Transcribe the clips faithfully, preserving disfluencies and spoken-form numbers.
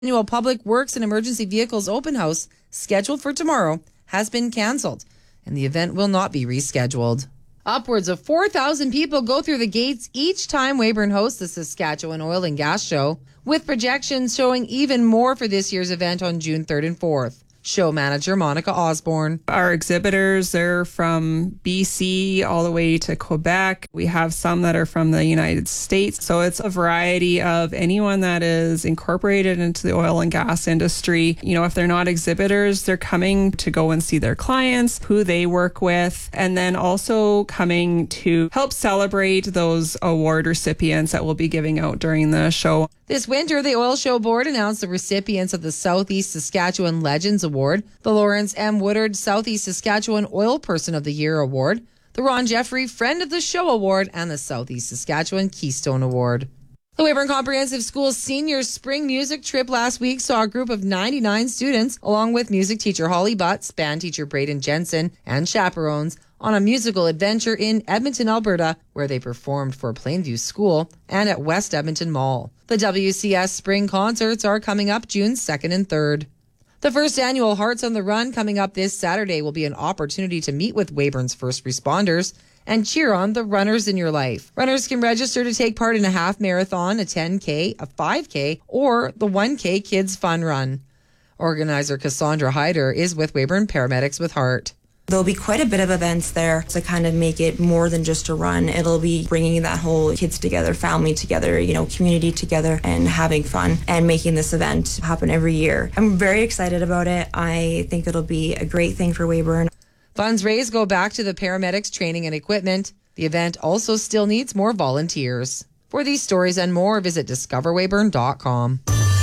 Annual Public Works and Emergency Vehicles Open House, scheduled for tomorrow, has been canceled, and the event will not be rescheduled. Upwards of four thousand people go through the gates each time Weyburn hosts the Saskatchewan Oil and Gas Show, with projections showing even more for this year's event on June third and fourth. Show manager Monica Osborne. Our exhibitors are from B C all the way to Quebec. We have some that are from the United States. So it's a variety of anyone that is incorporated into the oil and gas industry. You know, if they're not exhibitors, they're coming to go and see their clients, who they work with, and then also coming to help celebrate those award recipients that we'll be giving out during the show. This winter, the Oil Show Board announced the recipients of the Southeast Saskatchewan Legends Award, the Lawrence M. Woodard Southeast Saskatchewan Oil Person of the Year Award, the Ron Jeffrey Friend of the Show Award, and the Southeast Saskatchewan Keystone Award. The Weyburn Comprehensive School's senior spring music trip last week saw a group of ninety-nine students, along with music teacher Holly Butts, band teacher Braden Jensen, and chaperones, on a musical adventure in Edmonton, Alberta, where they performed for Plainview School and at West Edmonton Mall. The W C S Spring Concerts are coming up June second and third. The first annual Hearts on the Run coming up this Saturday will be an opportunity to meet with Weyburn's first responders and cheer on the runners in your life. Runners can register to take part in a half marathon, a ten K, a five K, or the one K Kids Fun Run. Organizer Cassandra Hyder is with Weyburn Paramedics with Heart. There'll be quite a bit of events there to kind of make it more than just a run. It'll be bringing that whole kids together, family together, you know, community together, and having fun and making this event happen every year. I'm very excited about it. I think it'll be a great thing for Weyburn. Funds raised go back to the paramedics training and equipment. The event also still needs more volunteers. For these stories and more, visit discover weyburn dot com.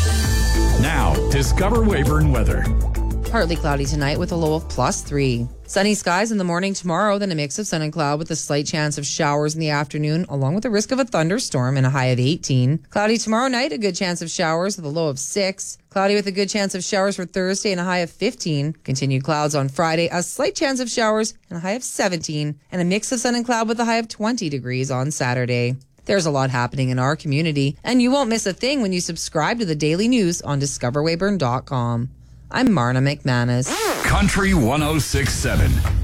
Now, Discover Weyburn weather. Partly cloudy tonight with a low of plus three. Sunny skies in the morning tomorrow, then a mix of sun and cloud with a slight chance of showers in the afternoon, along with a risk of a thunderstorm and a high of eighteen. Cloudy tomorrow night, a good chance of showers with a low of six. Cloudy with a good chance of showers for Thursday and a high of fifteen. Continued clouds on Friday, a slight chance of showers and a high of seventeen. And a mix of sun and cloud with a high of twenty degrees on Saturday. There's a lot happening in our community, and you won't miss a thing when you subscribe to the daily news on discover weyburn dot com. I'm Marna McManus. Country one oh six point seven.